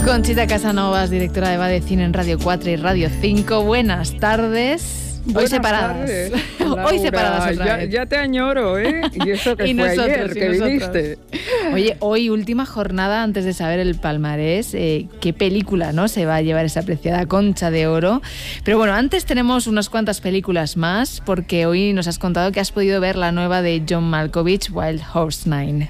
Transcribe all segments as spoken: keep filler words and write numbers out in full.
Conchita Casanovas, directora de Va de Cine en Radio cuatro y Radio cinco. Buenas tardes. Buenas Hoy separadas. Tardes, Hoy separadas otra ya, vez. ya te añoro, ¿eh? Y eso que y fue nosotros, ayer, y que nosotros. viniste. Oye, hoy última jornada antes de saber el palmarés. Eh, ¿Qué película, no, se va a llevar esa apreciada Concha de Oro? Pero bueno, antes tenemos unas cuantas películas más, porque hoy nos has contado que has podido ver la nueva de John Malkovich, Wild Horse Nine.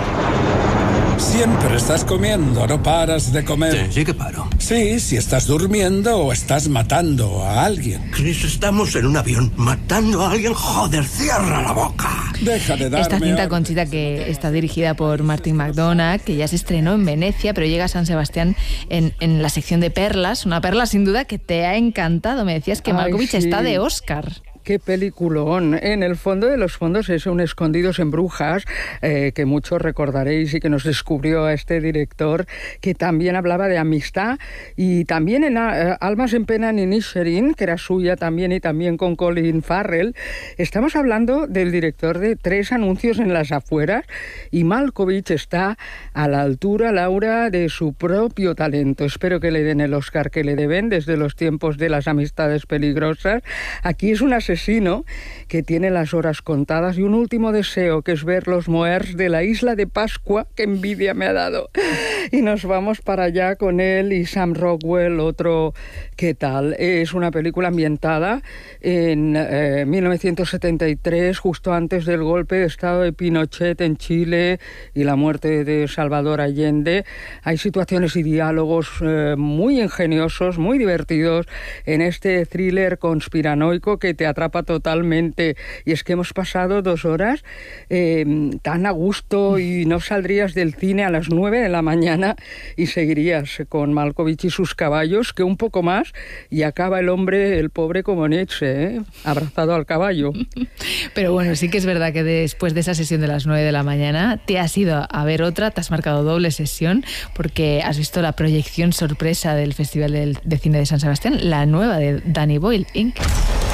Siempre estás comiendo, no paras de comer. Sí, sí que paro. Sí, si estás durmiendo o estás matando a alguien. Chris, estamos en un avión matando a alguien. Joder, cierra la boca. Deja de darme Esta cinta, órdenes. Conchita, que está dirigida por Martin McDonagh, que ya se estrenó en Venecia, pero llega a San Sebastián en, en la sección de perlas. Una perla sin duda que te ha encantado. Me decías que Ay, Malkovich sí. está de Oscar. Qué peliculón. En el fondo de los fondos es un Escondidos en Brujas, eh, que muchos recordaréis y que nos descubrió a este director, que también hablaba de amistad, y también en eh, Almas en Pena en Inisherin, que era suya también y también con Colin Farrell. Estamos hablando del director de Tres anuncios en las afueras, y Malkovich está a la altura, Laura, de su propio talento. Espero que le den el Oscar que le deben desde los tiempos de Las amistades peligrosas. Aquí es una asesino que tiene las horas contadas y un último deseo, que es ver los moers de la isla de Pascua. ¡Qué envidia me ha dado! Y nos vamos para allá con él y Sam Rockwell, otro. ¿Qué tal? Es una película ambientada en eh, mil novecientos setenta y tres, justo antes del golpe de estado de Pinochet en Chile y la muerte de Salvador Allende. Hay situaciones y diálogos eh, muy ingeniosos, muy divertidos en este thriller conspiranoico que te atrapa totalmente. Y es que hemos pasado dos horas eh, tan a gusto y no saldrías del cine a las nueve de la mañana y seguirías con Malkovich y sus caballos, que un poco más y acaba el hombre, el pobre, como Nietzsche, ¿eh? abrazado al caballo. Pero bueno, sí que es verdad que después de esa sesión de las nueve de la mañana te has ido a ver otra, te has marcado doble sesión, porque has visto la proyección sorpresa del Festival del- de Cine de San Sebastián, la nueva de Danny Boyle, incorporated.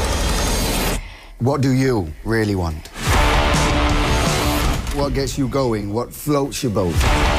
What do you really want? What gets you going? What floats your boat?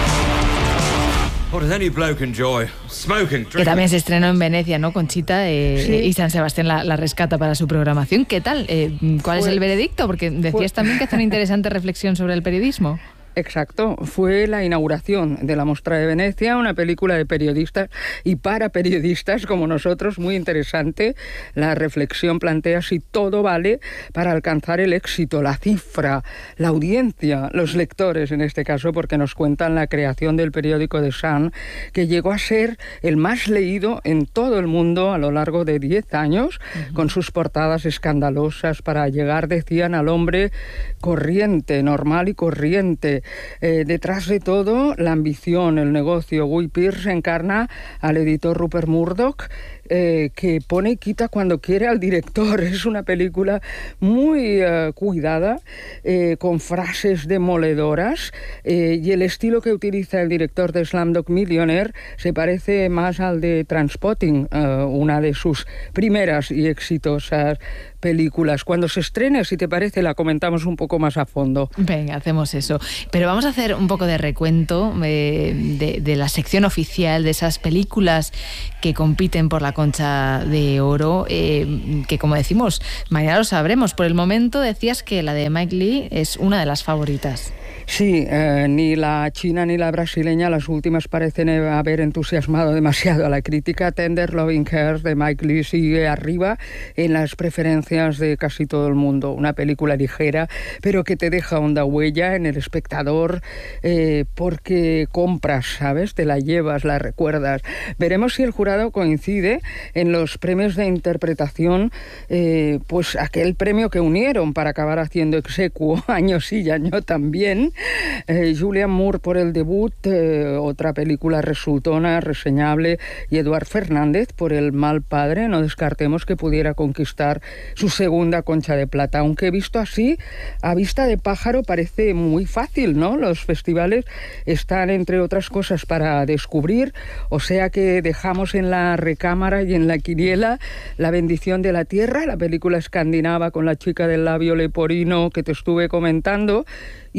What does any bloke enjoy? Smoking, Que drinking. también se estrenó en Venecia, ¿no, Conchita? Eh, Sí. Y San Sebastián la, la rescata para su programación. ¿Qué tal? Eh, ¿Cuál es Fue- el veredicto? Porque decías fue- también que hace una interesante reflexión sobre el periodismo. Exacto, fue la inauguración de la Mostra de Venecia, una película de periodistas y para periodistas como nosotros, muy interesante. La reflexión plantea si todo vale para alcanzar el éxito, la cifra, la audiencia, los lectores en este caso, porque nos cuentan la creación del periódico The Sun, que llegó a ser el más leído en todo el mundo a lo largo de diez años, uh-huh. con sus portadas escandalosas para llegar, decían, al hombre corriente, normal y corriente. Eh, detrás de todo, la ambición, el negocio. Guy Pearce encarna al editor Rupert Murdoch, eh, que pone y quita cuando quiere al director. Es una película muy eh, cuidada, eh, con frases demoledoras, eh, y el estilo que utiliza el director de Slumdog Millionaire se parece más al de Trainspotting, eh, una de sus primeras y exitosas películas. Cuando se estrene, si te parece, la comentamos un poco más a fondo. Venga, hacemos eso. Pero vamos a hacer un poco de recuento eh, de, de la sección oficial, de esas películas que compiten por la Concha de Oro, eh, que como decimos, mañana lo sabremos. Por el momento decías que la de Mike Leigh es una de las favoritas. Sí, eh, ni la china ni la brasileña, las últimas parecen haber entusiasmado demasiado a la crítica. Tender Loving Care de Mike Leigh sigue arriba en las preferencias de casi todo el mundo. Una película ligera, pero que te deja honda huella en el espectador, eh, porque compras, ¿sabes? Te la llevas, la recuerdas. Veremos si el jurado coincide en los premios de interpretación, eh, pues aquel premio que unieron para acabar haciendo exequo año sí y año también. Eh, Julianne Moore por el debut, eh, otra película resultona, reseñable, y Eduard Fernández por El mal padre. No descartemos que pudiera conquistar su segunda Concha de Plata, aunque visto así, a vista de pájaro, parece muy fácil, ¿no? Los festivales están, entre otras cosas, para descubrir, o sea que dejamos en la recámara y en la quiniela La bendición de la tierra, la película escandinava con la chica del labio leporino que te estuve comentando, y La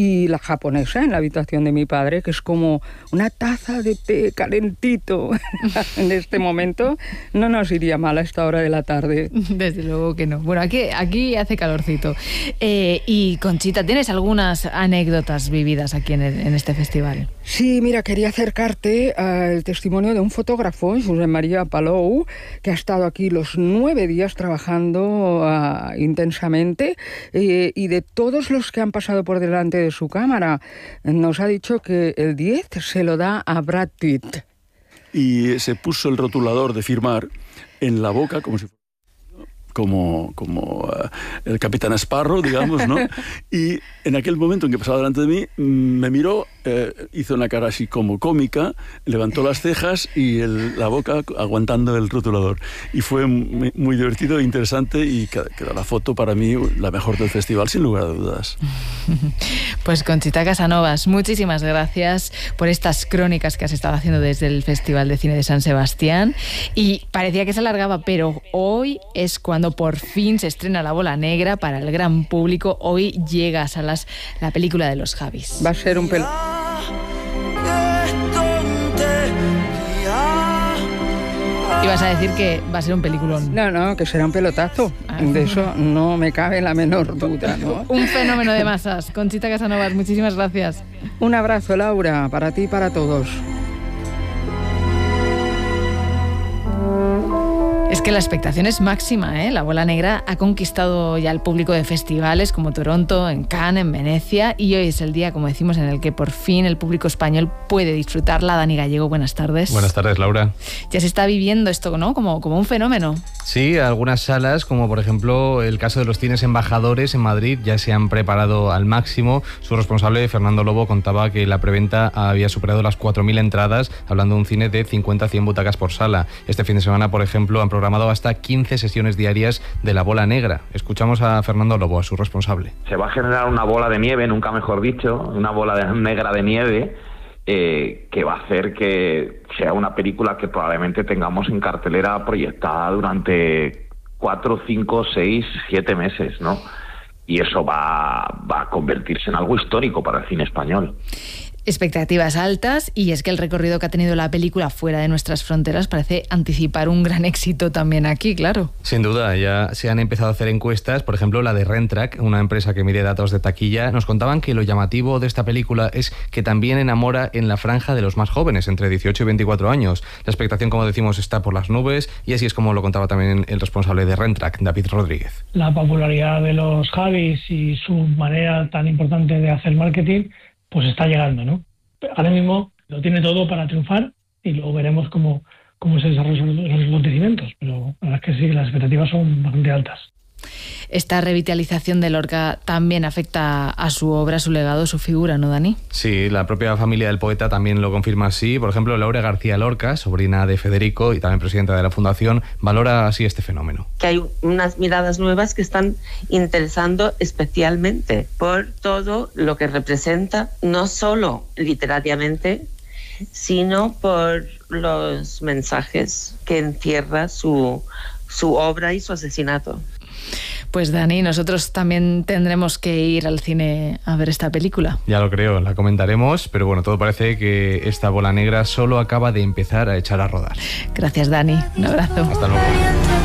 japonesa en la habitación de mi padre, que es como una taza de té calentito en este momento, no nos iría mal a esta hora de la tarde. Desde luego que no. Bueno, aquí, aquí hace calorcito. Eh, y Conchita, ¿tienes algunas anécdotas vividas aquí en, el, en este festival? Sí, mira, quería acercarte al testimonio de un fotógrafo, Josep María Palou, que ha estado aquí los nueve días trabajando uh, intensamente eh, y de todos los que han pasado por delante de su cámara, nos ha dicho que el diez se lo da a Brad Pitt. Y se puso el rotulador de firmar en la boca como si fuera como, como uh, el Capitán Sparrow, digamos, ¿no? Y en aquel momento en que pasaba delante de mí, me miró, eh, hizo una cara así como cómica, levantó las cejas y el, la boca aguantando el rotulador. Y fue muy, muy divertido e interesante y quedó la foto para mí la mejor del festival, sin lugar a dudas. Pues Conchita Casanovas, muchísimas gracias por estas crónicas que has estado haciendo desde el Festival de Cine de San Sebastián. Y parecía que se alargaba, pero hoy es cuando por fin se estrena La Bola Negra para el gran público. Hoy llega a salas la película de los Javis. Va a ser un pel... Ibas a decir que va a ser un peliculón. No, no, que será un pelotazo. Ah, de eso no me cabe la menor duda, ¿no? Un fenómeno de masas. Conchita Casanovas, muchísimas gracias. Un abrazo, Laura, para ti y para todos. Es que la expectación es máxima, ¿eh? La Bola Negra ha conquistado ya el público de festivales como Toronto, en Cannes, en Venecia, y hoy es el día, como decimos, en el que por fin el público español puede disfrutarla. Dani Gallego, buenas tardes. Buenas tardes, Laura. Ya se está viviendo esto, ¿no? Como, como un fenómeno. Sí, algunas salas, como por ejemplo el caso de los cines Embajadores en Madrid, ya se han preparado al máximo. Su responsable, Fernando Lobo, contaba que la preventa había superado las cuatro mil entradas, hablando de un cine de cincuenta a cien butacas por sala. Este fin de semana, por ejemplo, han programado hasta quince sesiones diarias de La Bola Negra. Escuchamos a Fernando Lobo, a su responsable. Se va a generar una bola de nieve, nunca mejor dicho, una bola de negra de nieve, eh, que va a hacer que sea una película que probablemente tengamos en cartelera proyectada durante cuatro, cinco, seis, siete meses, ¿no? Y eso va, va a convertirse en algo histórico para el cine español. Expectativas altas, y es que el recorrido que ha tenido la película fuera de nuestras fronteras parece anticipar un gran éxito también aquí, claro. Sin duda, ya se han empezado a hacer encuestas, por ejemplo la de Rentrack, una empresa que mide datos de taquilla. Nos contaban que lo llamativo de esta película es que también enamora en la franja de los más jóvenes, entre dieciocho y veinticuatro años. La expectación, como decimos, está por las nubes, y así es como lo contaba también el responsable de Rentrack, David Rodríguez. La popularidad de los Javis y su manera tan importante de hacer marketing pues está llegando, ¿no? Ahora mismo lo tiene todo para triunfar y luego veremos cómo, cómo se desarrollan los acontecimientos, pero la verdad es que sí, las expectativas son bastante altas. Esta revitalización de Lorca también afecta a su obra, a su legado, a su figura, ¿no, Dani? Sí, la propia familia del poeta también lo confirma así. Por ejemplo, Laura García Lorca, sobrina de Federico y también presidenta de la Fundación, valora así este fenómeno. Que hay unas miradas nuevas que están interesando especialmente por todo lo que representa, no solo literariamente, sino por los mensajes que encierra su, su obra y su asesinato. Pues Dani, nosotros también tendremos que ir al cine a ver esta película. Ya lo creo, la comentaremos, pero bueno, todo parece que esta Bola Negra solo acaba de empezar a echar a rodar. Gracias, Dani. Un abrazo. Hasta luego.